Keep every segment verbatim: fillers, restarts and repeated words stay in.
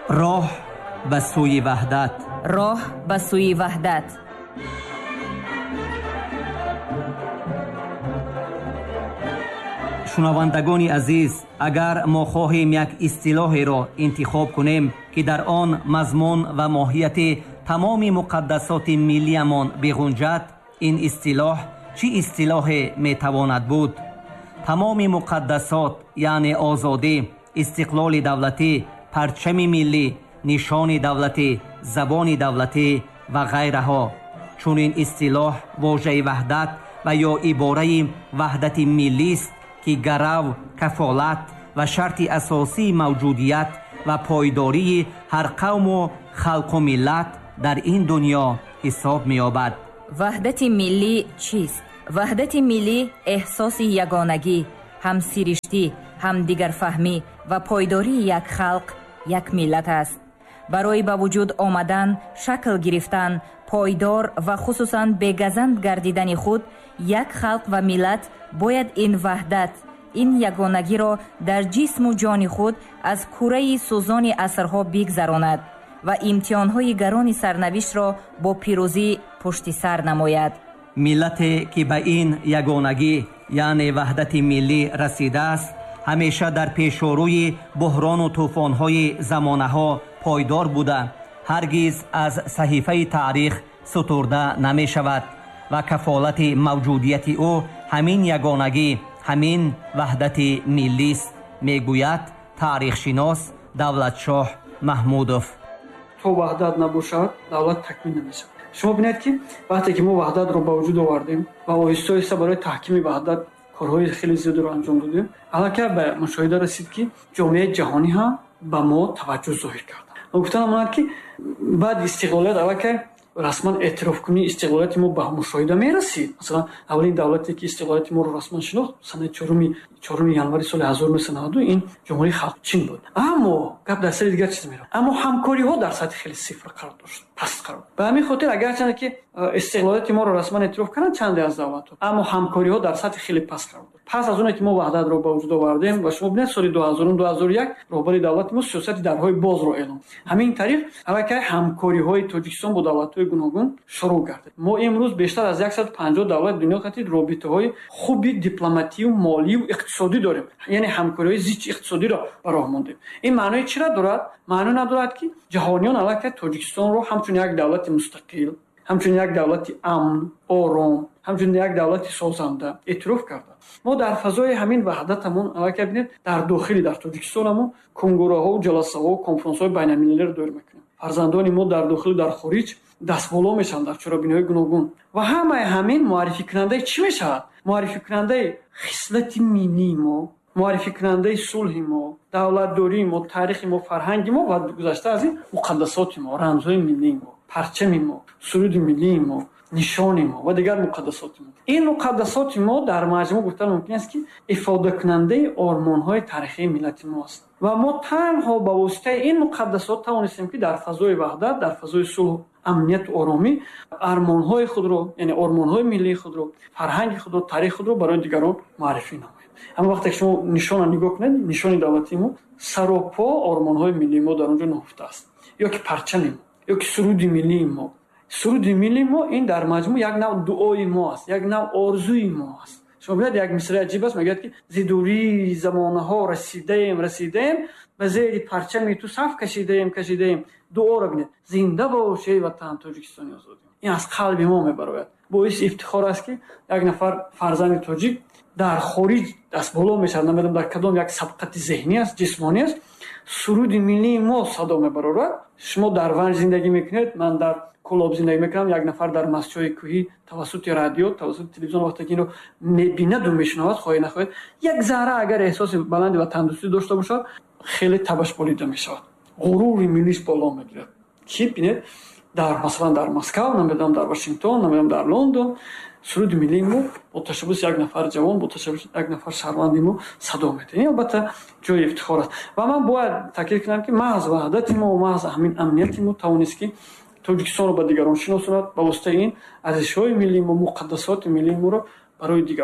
роҳ ба сӯи ваҳдат. роҳ ба сӯи ваҳдат. шунавандагони азиз, агар мо хоҳем як истилоҳеро интихоб кунем ки дар он мазмун ва моҳияти тамоми муқаддасоти миллиямон бигунҷад, ин истилоҳ чӣ истилоҳе метавонад буд? тамоми муқаддасот яъне озодӣ, истиқлоли давлатӣ, парчами миллӣ, нишони давлатӣ, забони давлатӣ ва ғайраҳо. чунин истилоҳ вожаи ваҳдат ва ё ибораи ваҳдати миллист ки гарав, кафолат ва шарти асосии мавҷудият ва пойдории ҳар қавму халқу миллат дар ин дунё ҳисоб меёбад. ваҳдати миллӣ чист? ваҳдати миллӣ эҳсоси ягонагӣ, ҳамсириштӣ, ҳамдигарфаҳмӣ ва пойдории як халқ, як миллат аст. барои ба вуҷуд омадан, шакл гирифтан, пойдор ва хусусан бегазанд гардидани худ, як халқ ва миллат бояд ин ваҳдат, ин ягонагиро дар ҷисму ҷони худ аз кураи сӯзони асрҳо бигзаронад ва имтиҳонҳои гарони сарнавиштро бо пирӯзӣ пушти сар намояд. миллате ки ба ин ягонагӣ яъне ваҳдати миллӣ расидааст, ҳамеша дар пешорӯи буҳрону тӯфонҳои замонаҳо пойдор буда, ҳаргиз аз саҳифаи таърих сутурда намешавад ва кафолати мавҷудияти ӯ ҳамин ягонагӣ, ҳамин ваҳдати миллист, мегӯяд таърихшинос Давлатшоҳ Маҳмудов. то ваҳдат набошад, давлат такмил намешавад. шумо бинед ки вақте ки мо ваҳдатро ба вуҷуд овардем ва оҳиста оҳиста барои таҳкими ваҳдат корҳои хеле зиёдро анҷом додем, аллакай ба мушоҳида расид ки ҷомеаи ҷаҳонӣ ҳам ба мо таваҷҷӯҳ зоҳир карда. мо гуфтан монад ки баъди истиқлолият аллакай расман эътирофкунии истиқлолияти мо ба мушоҳида мерасид. масалан, аввалин давлате ки истиқлолияти моро расман шинохт санаи чорум январи соли ҳазору нӯҳсад и наваду ин ҷумҳурии халқи чин буд. аммо гап дар сари дигар чиз меравад. аммо ҳамкориҳо дар сатҳи хеле сифр қарор дошт, паст қарор. ба ҳамин хотир агарчанде ки истиқлолияти моро расман эътироф карданд чанде аз давлатҳо, аммо ҳамкориҳо дар сатҳи хеле паст қарор дошт. пас аз оне ки мо ваҳдатро ба вуҷуд овардем ва шумо бинед соли дуҳазорум дуҳазору як роҳбари давлати мо сиёсати дарҳои бозро эълон. ҳамин тариқ аллакай ҳамкориҳои Тоҷикистон бо давлатҳои гуногун шурӯъ гардид. мо имрӯз бештар аз сад و панҷоҳ давлати дунё қатид робитаҳои хуби дипломатию, молию, иқтисодӣ дорем. яъне ҳамкориҳои зичи иқтисодиро ба роҳ мондем. ин маънои чиро дорад? маъно надорад ки ҷаҳониён аллакай Тоҷикистонро ҳамчун як давлати мустақил, ҳамчун як давлати амн, ором, ҳамчун як давлати созанда эътироф карданд. мо дар фазои ҳамин ваҳдатамон аллакай бинед дар дохили дар Тоҷикистонамон конгураҳо, ҷаласаҳо, конференсҳои байналмилалиро дойр мекунем. фарзандони мо дар дохилу дар хориҷ дастболо мешаванд дар чорабиниҳои гуногун. ва ҳамаи ҳамин муаррификунандаи чӣ мешавад? муаррификунандаи хислати миллии мо, муаррификунандаи сулҳи мо, давлатдории мо, таърихи мо, фарҳанги мо ва гузашта аз ин муқаддасоти мо, рамзҳои миллии мо, парчами мо, суруди миллии мо, нишони мо ва дигар муқаддасоти мо. ин муқаддасоти мо дар маҷмӯъ гуфтан мумкин аст ки ифодакунандаи ормонҳои тарихии миллати мо аст. ва мо танҳо ба воситаи ин муқаддасот тавонистем ки дар фазои ваҳдат, дар фазои сулҳ, амнияту оромӣ армонҳои худро, яъне ормонҳои миллии худро, фарҳанги худро, тарихи худро барои дигарон муаррифӣ намоем. ҳама вақте ки шумо нишона нигоҳ кунед, нишони давлатии мо саропо ормонҳои миллии мо дар он ҷо ноҳуфта аст. ё ки парчами мо, ё ки суруди миллии мо. суруди миллии мо ин дар маҷмӯъ як нав дуои мо аст, як нав орзуи мо аст. шумо бинед як мисраи аҷиб аст, мегӯяд ки зидурии замонаҳо расидаем расидаем ба зери парчами ту саф кашидаем кашидаем. дуоро бинед, зинда бош эй ватан Тоҷикистони озодӣ. ин аз қалби мо мебарояд. боиси ифтихор аст ки як нафар фарзанди тоҷик дар хориҷ дастболо мешавад, намедонам дар кадом як сабқати зеҳнӣ аст, ҷисмонӣ аст, суруди миллии мо садо мебарорад. шумо дар Ванҷ зиндагӣ мекунед, ман дар Кӯлоб зиндагӣ мекунам, як нафар дар Мастчои кӯҳӣ тавассути радио, тавассути телевизион вақте ки инро мебинаду мешунавад, хоҳе нахоҳед, як зарра агар эҳсоси баланди ва тандурустӣ дошта бошад, хеле табаш болида мешавад, ғурури миллиш боло мегирад. ки бинед дар масалан дар Москав, намедонам дар Вашингтон, намедонам дар Лондон, суруди миллии мо бо ташаббуси як нафар ҷавон, бо ташаббуси як нафар шаҳрванди мо садо медиҳад. ин албатта ҷои ифтихор аст. ва ман бояд таъкид кунам ки маҳз ваҳдати мо, маҳз ҳамин амнияти мо тавонист ки Тоҷикистонро ба дигарон шиносонад, ба воситаи ин арзишҳои миллии мо, муқаддасоти миллии моро барои дигарон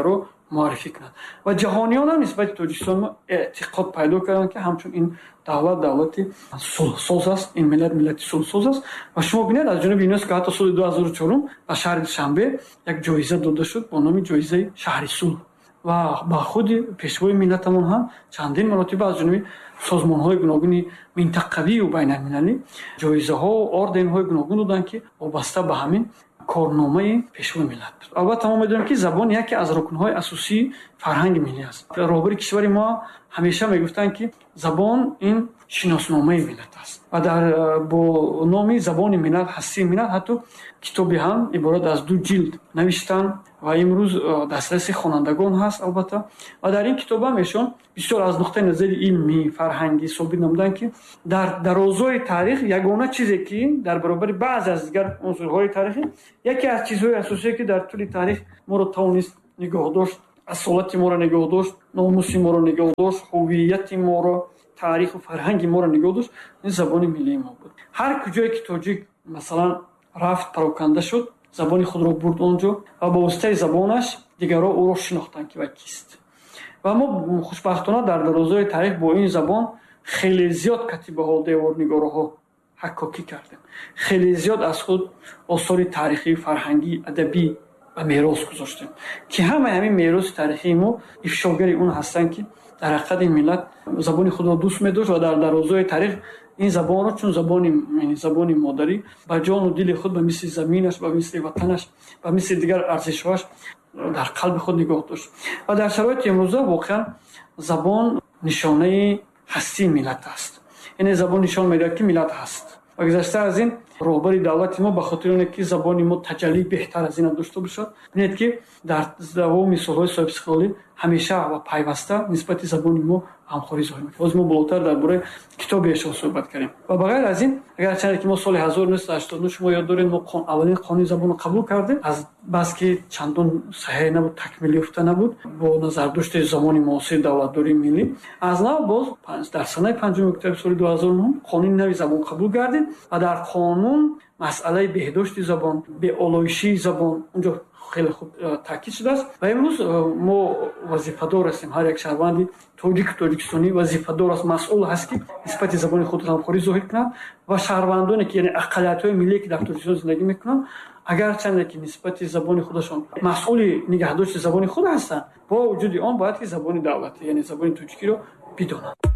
муаррифӣ кунад ва ҷаҳониён ҳам нисбати тоҷикистон эътиқод пайдо карданд ки ҳамчун ин давлат давлати сулҳсоз аст, ин миллат миллати сулҳсоз аст. Ва шумо бинед аз ҷониби юнеско ки ҳатто соли ду ҳазору чорум ба шаҳри Душанбе як ҷоиза дода шуд бо номи ҷоизаи шаҳри сулҳ ва ба худи пешвои миллатамон ҳам чандин маротиба аз ҷониби созмонҳои гуногуни минтақавию байналмилалӣ ҷоизаҳо орденҳои гуногун доданд ки вобаста ба ҳамин корномаи пешвои миллат буд. Албатта мо медонем ки забон яке аз рукнҳои асосии фарҳанги миллӣ аст. роҳбари кишвари мо ҳамеша мегуфтанд ки забон ин шиносномаи миллат аст ва дар бо номи забони миллат ҳастии миллат ҳатто китоби ҳам иборат аз ду ҷилд навиштанд ва имрӯз дастраси хонандагон ҳаст. Албатта ва дар ин китоб ҳам ешон бисёр аз нуқтаи назари илмӣ фарҳангӣ собит намуданд ки дар дарозои таърих ягона чизе ки дар баробари баъзе аз дигар унсурҳои таърихӣ яке аз чизҳои асосие ки дар тӯли таърих моро тавонист нигоҳ дошт, асолати моро нигоҳ дошт, номуси моро нигоҳ дошт, ҳуввияти моро, таъриху фарҳанги моро нигоҳ дошт, ин забони миллии мо буд. ҳар куҷое ки тоҷик масалан рафт пароканда шуд, забони худро бурд онҷо ва бо воситаи забонаш дигарҳо ӯро шинохтанд ки вай кист. ва мо хушбахтона дар дарозои таърих бо ин забон хеле зиёд катибаҳо, деворнигораҳо ҳаккокӣ кардем. хеле зиёд аз худ осори таърихӣ, фарҳангӣ, адабӣ ва мерос гузоштем ки ҳамаи ҳамин мероси таърихии мо ифшогари он ҳастанд ки дар ҳақиқат ин миллат забони худро дӯст медошт ва дар дарозои таърих ин забонро чун забони забони модарӣ ба ҷону дили худ ба мисли заминаш, ба мисли ватанаш, ба мисли дигар арзишҳоаш дар қалби худ нигоҳ дошт. ва дар шароити имрӯза воқеан забон нишонаи ҳастии миллат аст. яъне забон нишон медиҳад ки миллат ҳаст. ва гузашта аз ин роҳбари давлати мо ба хотири оне ки забони мо таҷаллӣ беҳтар аз ин дошта бошад, бинед ки дар давоми солҳои соҳибистиқлолӣ ҳамеша ва пайваста нисбати забони мо ҳамхорӣ зоҳир мекунад. ҳозир мо болотар дар бораи китобиашон суҳбат кардем. ва ба ғайр аз ин агарчанде ки мо соли ҳазору нӯҳсад ҳаштоду ну шумо ёд доред мо аввалин қонуни забонро қабул кардем, аз бас ки чандон саҳеҳ набуд, такмилӣ ёфта набуд бо назардошти замони муосири давлатдории миллӣ. аз нав боз дар санаи панҷуми октябри соли ду ҳазору нӯҳ қонуни нави забон қабул гардид ва дар қонун масъалаи беҳдошти забон, беолоишии забон унҷо хеле хуб таъкид шудааст. ва имрӯз мо вазифадор ҳастем, ҳар як шаҳрванди тоҷику тоҷикистонӣ вазифадор аст, масъул ҳаст ки нисбати забони худ ғамхорӣ зоҳир кунад ва шаҳрвандоне ки яъне ақалиятҳои миллие ки дар тоҷикистон зиндагӣ мекунанд, агарчанде ки нисбати забони худашон масъули нигаҳдошти забони худ ҳастанд, бо вуҷуди он бояд ки забони давлатӣ яъне забони тоҷикиро бидонанд.